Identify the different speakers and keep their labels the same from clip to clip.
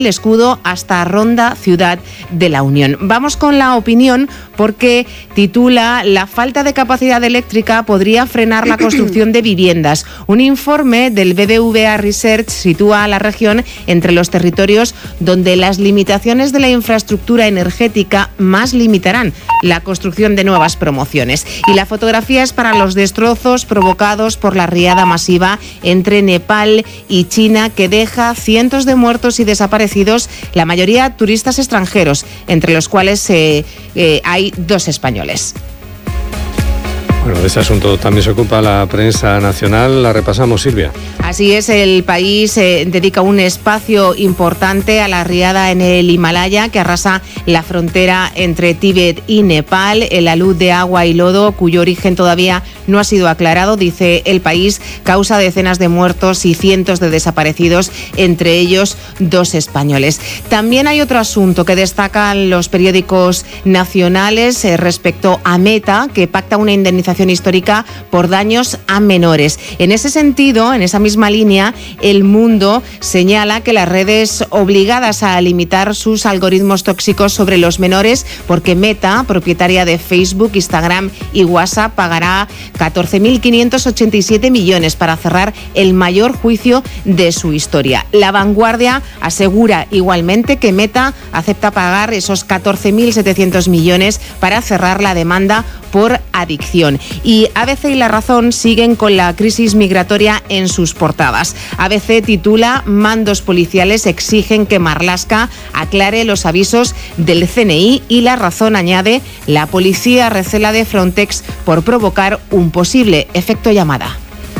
Speaker 1: el escudo hasta Ronda, Ciudad de la Unión. Vamos con la opinión porque titula: la falta de capacidad eléctrica podría frenar la construcción de viviendas. Un informe del BBVA Research sitúa a la región entre los territorios donde las limitaciones de la infraestructura energética más limitarán la construcción de nuevas promociones. Y la fotografía es para los destrozos provocados por la riada masiva entre Nepal y China, que deja cientos de muertos y desaparecidos, la mayoría turistas extranjeros, entre los cuales hay 2 españoles.
Speaker 2: Bueno, de ese asunto también se ocupa la prensa nacional. La repasamos, Silvia.
Speaker 1: Así es, el país dedica un espacio importante a la riada en el Himalaya, que arrasa la frontera entre Tíbet y Nepal. El alud de agua y lodo, cuyo origen todavía no ha sido aclarado, dice el país, causa decenas de muertos y cientos de desaparecidos, entre ellos 2 españoles. También hay otro asunto que destacan los periódicos nacionales respecto a Meta, que pacta una indemnización histórica por daños a menores. En ese sentido, en esa misma línea, El Mundo señala que las redes obligadas a limitar sus algoritmos tóxicos sobre los menores, porque Meta, propietaria de Facebook, Instagram y WhatsApp, pagará 14.587 millones para cerrar el mayor juicio de su historia. La Vanguardia asegura igualmente que Meta acepta pagar esos 14.700 millones para cerrar la demanda por adicción. Y ABC y La Razón siguen con la crisis migratoria en sus portadas. ABC titula: mandos policiales exigen que Marlaska aclare los avisos del CNI, y La Razón añade: la policía recela de Frontex por provocar un posible efecto llamada.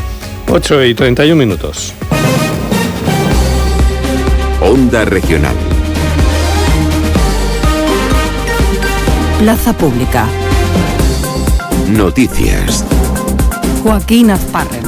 Speaker 2: 8:31.
Speaker 3: Onda Regional.
Speaker 4: Plaza Pública.
Speaker 3: Noticias.
Speaker 4: Joaquín Azparren.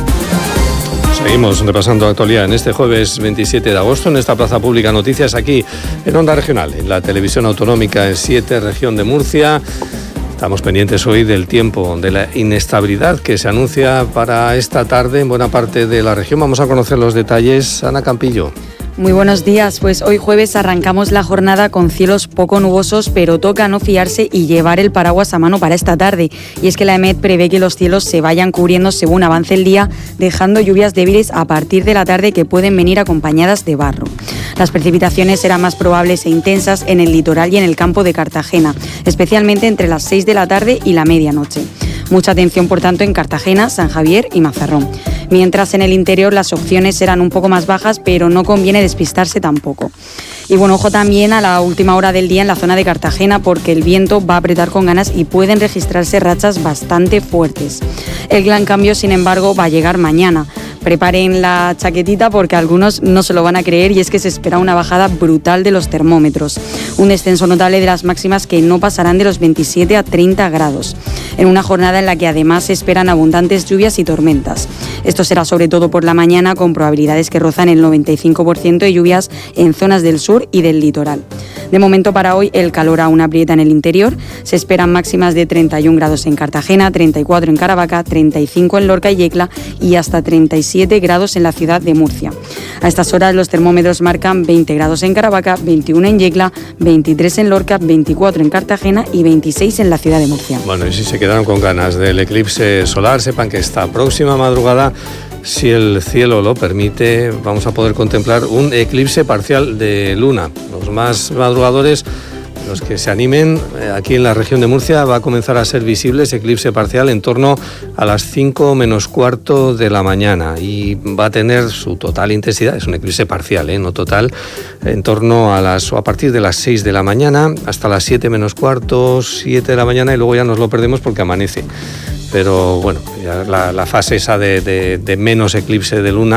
Speaker 2: Seguimos repasando actualidad en este jueves 27 de agosto en esta Plaza Pública. Noticias aquí en Onda Regional, en la televisión autonómica en 7, región de Murcia. Estamos pendientes hoy del tiempo, de la inestabilidad que se anuncia para esta tarde en buena parte de la región. Vamos a conocer los detalles. Ana Campillo.
Speaker 5: Muy buenos días, pues hoy jueves arrancamos la jornada con cielos poco nubosos, pero toca no fiarse y llevar el paraguas a mano para esta tarde. Y es que la EMET prevé que los cielos se vayan cubriendo según avance el día, dejando lluvias débiles a partir de la tarde que pueden venir acompañadas de barro. Las precipitaciones serán más probables e intensas en el litoral y en el campo de Cartagena, especialmente entre las 6 de la tarde y la medianoche. Mucha atención, por tanto, en Cartagena, San Javier y Mazarrón. Mientras en el interior las opciones serán un poco más bajas, pero no conviene despistarse tampoco. Y bueno, ojo también a la última hora del día en la zona de Cartagena, porque el viento va a apretar con ganas y pueden registrarse rachas bastante fuertes. El gran cambio, sin embargo, va a llegar mañana. Preparen la chaquetita porque algunos no se lo van a creer, y es que se espera una bajada brutal de los termómetros. Un descenso notable de las máximas que no pasarán de los 27 a 30 grados. En una jornada en la que además se esperan abundantes lluvias y tormentas. Esto será sobre todo por la mañana, con probabilidades que rozan el 95% de lluvias en zonas del sur y del litoral. De momento, para hoy el calor aún aprieta en el interior. Se esperan máximas de 31 grados en Cartagena, 34 en Caravaca, 35 en Lorca y Yecla y hasta 37 grados en la ciudad de Murcia. A estas horas los termómetros marcan 20 grados en Caravaca, 21 en Yecla, 23 en Lorca, 24 en Cartagena y 26 en la ciudad de Murcia.
Speaker 2: Bueno, y si se quedaron con ganas del eclipse solar, sepan que esta próxima madrugada, si el cielo lo permite, vamos a poder contemplar un eclipse parcial de luna. Los más madrugadores, los que se animen, aquí en la región de Murcia va a comenzar a ser visible ese eclipse parcial en torno a las 5 menos cuarto de la mañana, y va a tener su total intensidad, es un eclipse parcial, no total, en torno a partir de las 6 de la mañana hasta las 7 menos cuarto, 7 de la mañana, y luego ya nos lo perdemos porque amanece. Pero bueno, ya la fase esa de menos eclipse de luna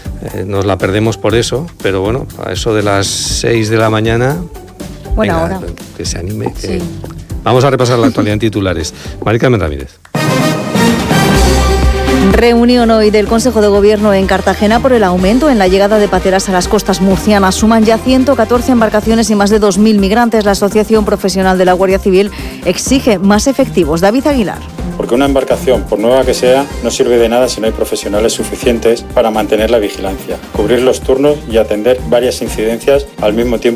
Speaker 2: nos la perdemos por eso, pero bueno, a eso de las 6 de la mañana...
Speaker 5: Buena
Speaker 2: venga,
Speaker 5: hora.
Speaker 2: Que se anime.
Speaker 5: Sí.
Speaker 2: Vamos a repasar la actualidad en titulares. Mari Carmen Ramírez.
Speaker 6: Reunión hoy del Consejo de Gobierno en Cartagena por el aumento en la llegada de pateras a las costas murcianas. Suman ya 114 embarcaciones y más de 2.000 migrantes. La Asociación Profesional de la Guardia Civil exige más efectivos. David Aguilar.
Speaker 7: Porque una embarcación, por nueva que sea, no sirve de nada si no hay profesionales suficientes para mantener la vigilancia, cubrir los turnos y atender varias incidencias al mismo tiempo